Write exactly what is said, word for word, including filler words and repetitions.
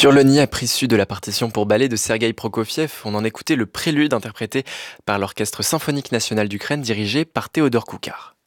Sur le Nid, issu de la partition pour ballet de Sergueï Prokofiev, on en écoutait le prélude interprété par l'Orchestre symphonique national d'Ukraine dirigé par Théodore Koukar.